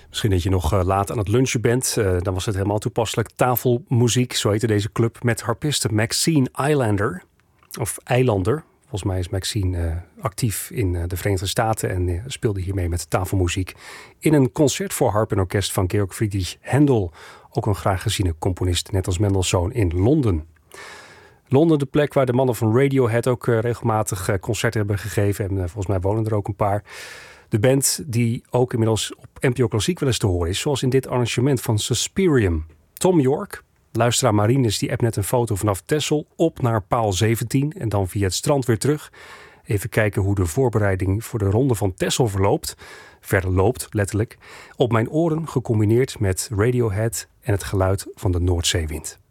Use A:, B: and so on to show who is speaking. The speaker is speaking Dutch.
A: Misschien dat je nog laat aan het lunchen bent. Dan was het helemaal toepasselijk. Tafelmuziek, zo heette deze club, met harpiste Maxine Eilander. Of Eilander. Volgens mij is Maxine actief in de Verenigde Staten en speelde hiermee met tafelmuziek in een concert voor harp en orkest van Georg Friedrich Händel. Ook een graag geziene componist, net als Mendelssohn, in Londen. Londen, de plek waar de mannen van Radiohead ook regelmatig concerten hebben gegeven. En volgens mij wonen er ook een paar. De band die ook inmiddels op NPO Klassiek wel eens te horen is, zoals in dit arrangement van Suspirium. Tom York, luisteraar Marines, die appt net een foto vanaf Texel op naar paal 17 en dan via het strand weer terug. Even kijken hoe de voorbereiding voor de ronde van Texel verloopt, letterlijk. Op mijn oren gecombineerd met Radiohead en het geluid van de Noordzeewind.